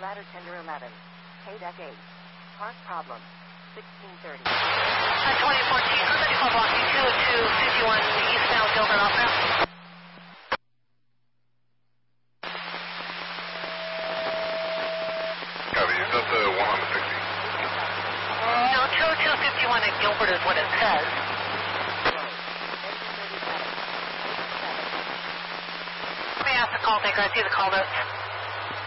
ladder tender 11. KDEC 8. Park problem. 1630. 2014, 134 blocking 20251 eastbound Gilbert off ramp. Copy, is that the one on the 60? No, 20251 at Gilbert is what it says. Let me ask the call taker. I see the call notes.